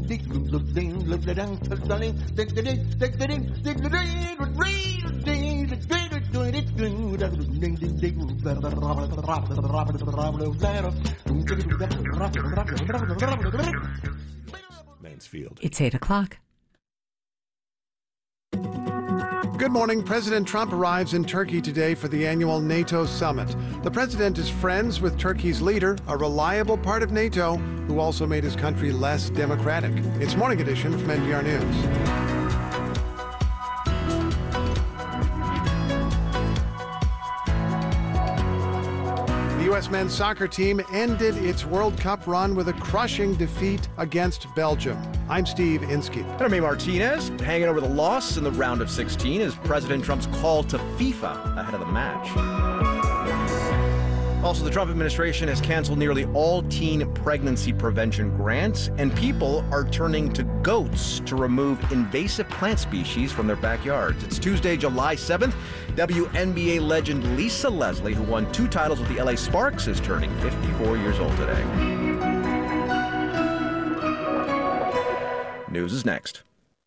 Mansfield. It's 8 o'clock. Good morning. President Trump arrives in Turkey today for the annual NATO summit. The president is friends with Turkey's leader, a reliable part of NATO, who also made his country less democratic. It's Morning Edition from NPR News. The U.S. men's soccer team ended its World Cup run with a crushing defeat against Belgium. I'm Steve Inskeep. And I'm Amy Martinez, hanging over the loss in the round of 16 is President Trump's call to FIFA ahead of the match. Also, the Trump administration has canceled nearly all teen pregnancy prevention grants, and people are turning to goats to remove invasive plant species from their backyards. It's Tuesday, July 7th. WNBA legend Lisa Leslie, who won 2 titles with the LA Sparks, is turning 54 years old today. News is next.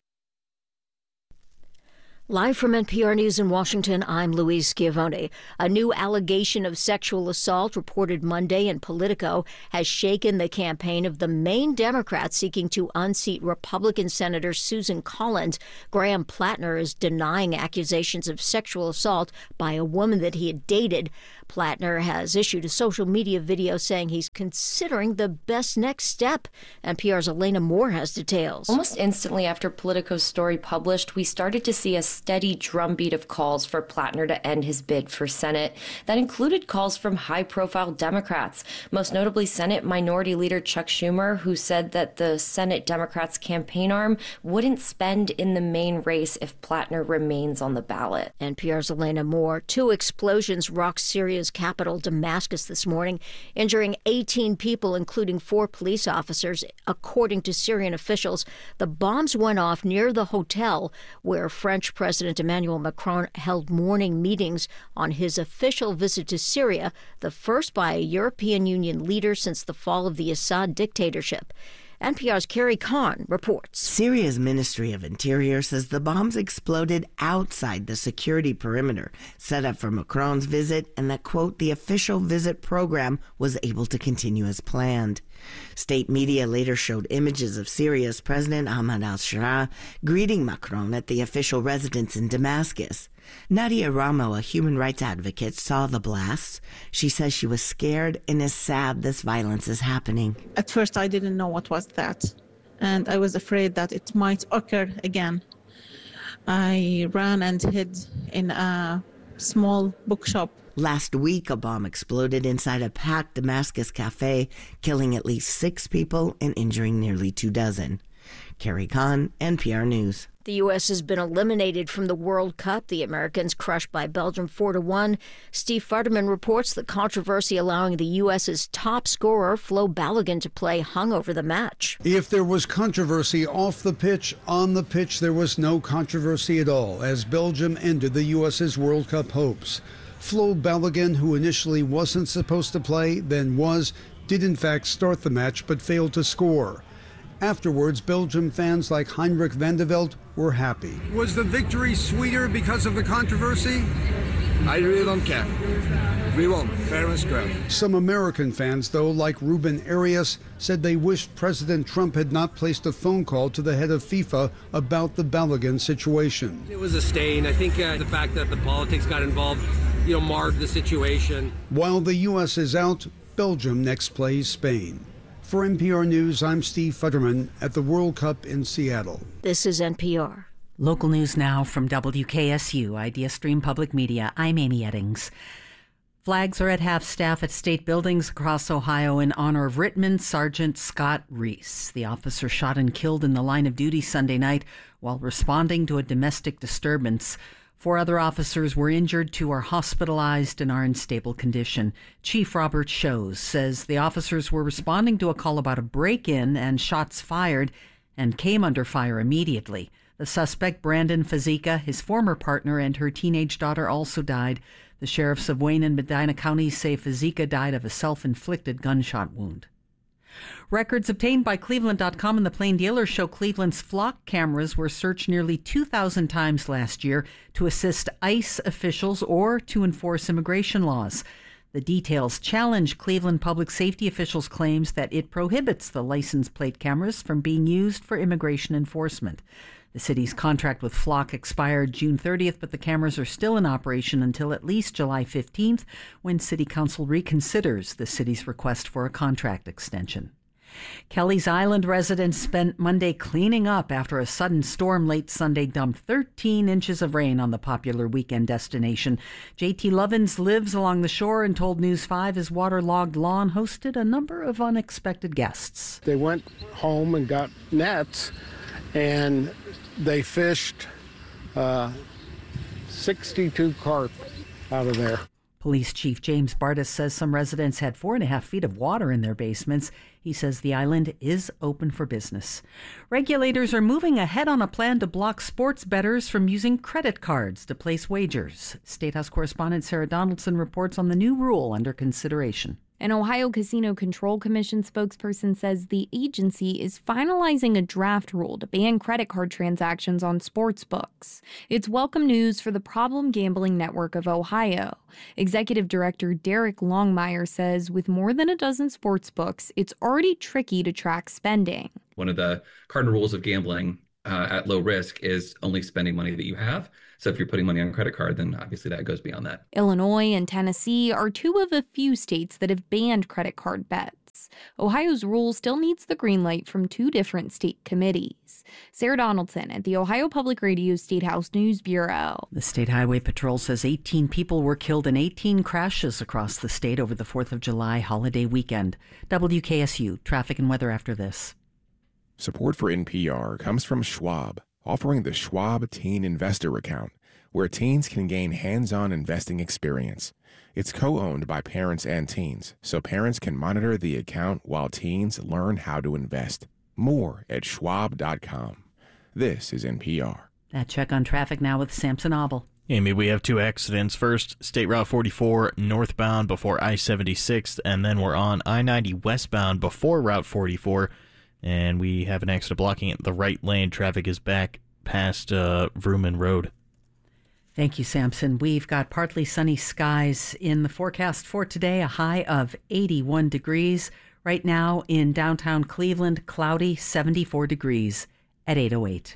Live from NPR News in Washington, I'm Louise Schiavone. A new allegation of sexual assault reported Monday in Politico has shaken the campaign of the main Democrat seeking to unseat Republican Senator Susan Collins. Graham Plattner is denying accusations of sexual assault by a woman that he had dated. Plattner has issued a social media video saying he's considering the best next step. NPR's Elena Moore has details. Almost instantly after Politico's story published, we started to see a steady drumbeat of calls for Plattner to end his bid for Senate. That included calls from high-profile Democrats, most notably Senate Minority Leader Chuck Schumer, who said that the Senate Democrats' campaign arm wouldn't spend in the main race if Plattner remains on the ballot. NPR's Elena Moore. 2 explosions rocked Syria's capital, Damascus, this morning, injuring 18 people, including 4 police officers. According to Syrian officials, the bombs went off near the hotel where French President Emmanuel Macron held morning meetings on his official visit to Syria, the first by a European Union leader since the fall of the Assad dictatorship. NPR's Carrie Kahn reports. Syria's Ministry of Interior says the bombs exploded outside the security perimeter set up for Macron's visit and that, quote, the official visit program was able to continue as planned. State media later showed images of Syria's President Ahmad al-Shara greeting Macron at the official residence in Damascus. Nadia Ramo, a human rights advocate, saw the blasts. She says she was scared and is sad this violence is happening. At first, I didn't know what was that, and I was afraid that it might occur again. I ran and hid in a small bookshop. Last week, a bomb exploded inside a packed Damascus cafe, killing at least 6 people and injuring nearly 24. Carrie Kahn, NPR News. The U.S. has been eliminated from the World Cup. The Americans crushed by Belgium 4-1. Steve Futterman reports the controversy allowing the U.S.'s top scorer, Flo Balogun, to play hung over the match. If there was controversy off the pitch, on the pitch there was no controversy at all as Belgium ended the U.S.'s World Cup hopes. Flo Balogun, who initially wasn't supposed to play, then was, did in fact start the match but failed to score. Afterwards, Belgium fans like Heinrich van de Velde were happy. Was the victory sweeter because of the controversy? I really don't care. We won, fair and square. Some American fans, though, like Ruben Arias, said they wished President Trump had not placed a phone call to the head of FIFA about the Balogun situation. It was a stain. I think the fact that the politics got involved, marred the situation. While the U.S. is out, Belgium next plays Spain. For NPR News, I'm Steve Futterman at the World Cup in Seattle. This is NPR. Local news now from WKSU, Idea Stream Public Media. I'm Amy Eddings. Flags are at half-staff at state buildings across Ohio in honor of Rittman Sergeant Scott Reese. The officer shot and killed in the line of duty Sunday night while responding to a domestic disturbance. 4 other officers were injured, 2 are hospitalized and are in stable condition. Chief Robert Shows says the officers were responding to a call about a break-in and shots fired and came under fire immediately. The suspect, Brandon Fazika, his former partner, and her teenage daughter also died. The sheriffs of Wayne and Medina counties say Fazika died of a self-inflicted gunshot wound. Records obtained by Cleveland.com and the Plain Dealer show Cleveland's flock cameras were searched nearly 2,000 times last year to assist ICE officials or to enforce immigration laws. The details challenge Cleveland public safety officials' claims that it prohibits the license plate cameras from being used for immigration enforcement. The city's contract with Flock expired June 30th, but the cameras are still in operation until at least July 15th, when City Council reconsiders the city's request for a contract extension. Kelly's Island residents spent Monday cleaning up after a sudden storm late Sunday dumped 13 inches of rain on the popular weekend destination. J.T. Lovins lives along the shore and told News 5 his waterlogged lawn hosted a number of unexpected guests. They went home and got nets, and they fished 62 carp out of there. Police Chief James Bardis says some residents had 4.5 feet of water in their basements. He says the island is open for business. Regulators are moving ahead on a plan to block sports bettors from using credit cards to place wagers. State House correspondent Sarah Donaldson reports on the new rule under consideration. An Ohio Casino Control Commission spokesperson says the agency is finalizing a draft rule to ban credit card transactions on sports books. It's welcome news for the Problem Gambling Network of Ohio. Executive Director Derek Longmire says with more than a dozen sports books, it's already tricky to track spending. One of the cardinal rules of gambling at low risk is only spending money that you have. So if you're putting money on a credit card, then obviously that goes beyond that. Illinois and Tennessee are two of a few states that have banned credit card bets. Ohio's rule still needs the green light from two different state committees. Sarah Donaldson at the Ohio Public Radio State House News Bureau. The State Highway Patrol says 18 people were killed in 18 crashes across the state over the 4th of July holiday weekend. WKSU, traffic and weather after this. Support for NPR comes from Schwab, offering the Schwab Teen Investor Account, where teens can gain hands-on investing experience. It's co-owned by parents and teens, so parents can monitor the account while teens learn how to invest. More at schwab.com. This is NPR. That check on traffic now with Samson Abel. Amy, we have two accidents. First, State Route 44 northbound before I-76, and then we're on I-90 westbound before Route 44. And we have an accident blocking the right lane. Traffic is back past Vrooman Road. Thank you, Samson. We've got partly sunny skies in the forecast for today, a high of 81 degrees. Right now in downtown Cleveland, cloudy, 74 degrees at 8:08.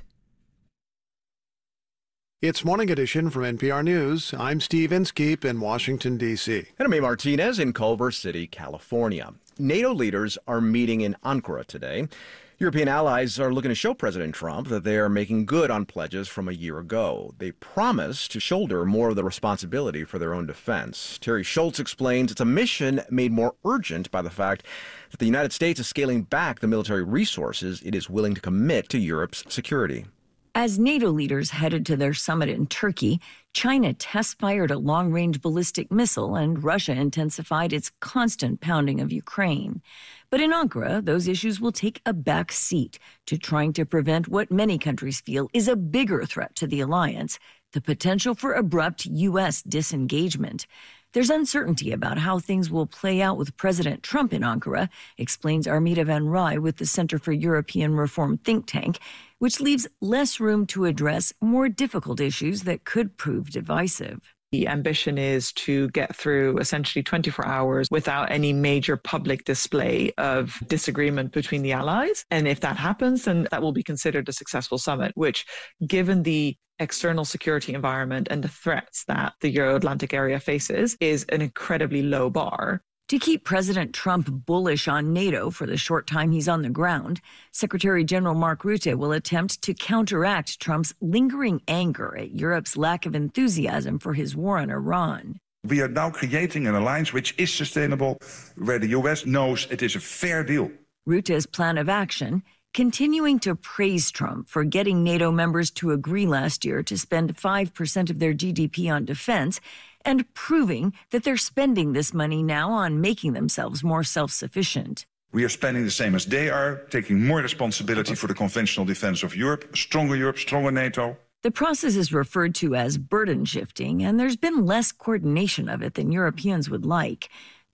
It's Morning Edition from NPR News. I'm Steve Inskeep in Washington, D.C. And I'm A. Martinez in Culver City, California. NATO leaders are meeting in Ankara today. European allies are looking to show President Trump that they are making good on pledges from a year ago. They promise to shoulder more of the responsibility for their own defense. Terry Schultz explains it's a mission made more urgent by the fact that the United States is scaling back the military resources it is willing to commit to Europe's security. As NATO leaders headed to their summit in Turkey, China test-fired a long-range ballistic missile and Russia intensified its constant pounding of Ukraine. But in Ankara, those issues will take a back seat to trying to prevent what many countries feel is a bigger threat to the alliance, the potential for abrupt U.S. disengagement. There's uncertainty about how things will play out with President Trump in Ankara, explains Armida van Rij with the Center for European Reform think tank, which leaves less room to address more difficult issues that could prove divisive. The ambition is to get through essentially 24 hours without any major public display of disagreement between the allies. And if that happens, then that will be considered a successful summit, which, given the external security environment and the threats that the Euro-Atlantic area faces, is an incredibly low bar. To keep President Trump bullish on NATO for the short time he's on the ground, Secretary General Mark Rutte will attempt to counteract Trump's lingering anger at Europe's lack of enthusiasm for his war on Iran. We are now creating an alliance which is sustainable, where the US knows it is a fair deal. Rutte's plan of action, continuing to praise Trump for getting NATO members to agree last year to spend 5% of their GDP on defense, and proving that they're spending this money now on making themselves more self-sufficient. We are spending the same as they are, taking more responsibility for the conventional defense of Europe, stronger NATO. The process is referred to as burden shifting, and there's been less coordination of it than Europeans would like.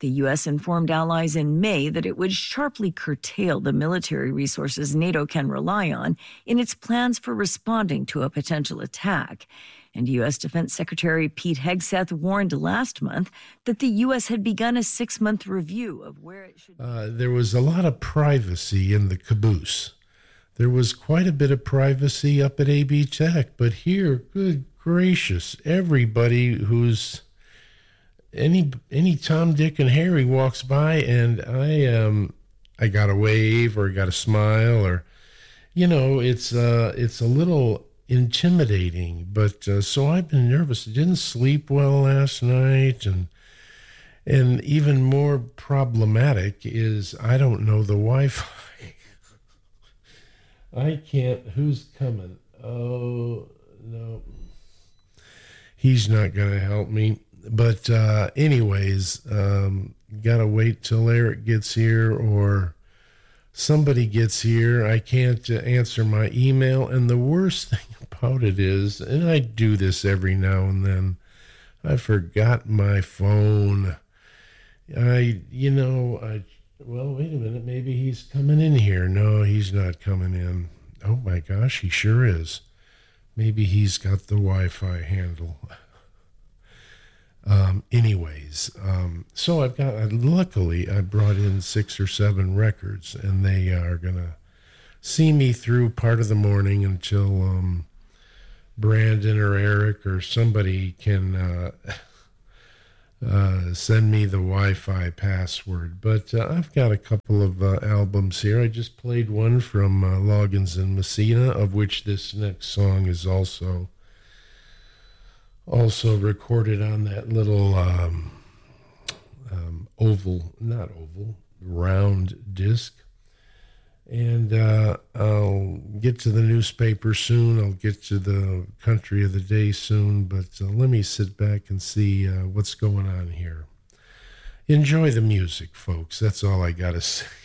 The U.S. informed allies in May that it would sharply curtail the military resources NATO can rely on in its plans for responding to a potential attack. And U.S. Defense Secretary Pete Hegseth warned last month that the U.S. had begun a 6-month review of where it should... There was a lot of privacy in the caboose. There was quite a bit of privacy up at AB Tech, but here, good gracious, everybody who's... Any Tom, Dick, and Harry walks by, and I got to wave or got to smile, or, it's a little intimidating. But so I've been nervous. I didn't sleep well last night, and even more problematic is I don't know the Wi-Fi. I can't. Who's coming? Oh no, he's not going to help me. But anyways, gotta wait till Eric gets here or somebody gets here. I can't answer my email. And the worst thing about it is, and I do this every now and then, I forgot my phone. Well, wait a minute. Maybe he's coming in here. No, he's not coming in. Oh my gosh, he sure is. Maybe he's got the Wi-Fi handle. So luckily I brought in 6 or 7 records, and they are going to see me through part of the morning until Brandon or Eric or somebody can send me the Wi-Fi password. But I've got a couple of albums here. I just played one from Loggins and Messina, of which this next song is also recorded on that little round disc. And I'll get to the newspaper soon. I'll get to the country of the day soon. But let me sit back and see what's going on here. Enjoy the music, folks. That's all I got to say.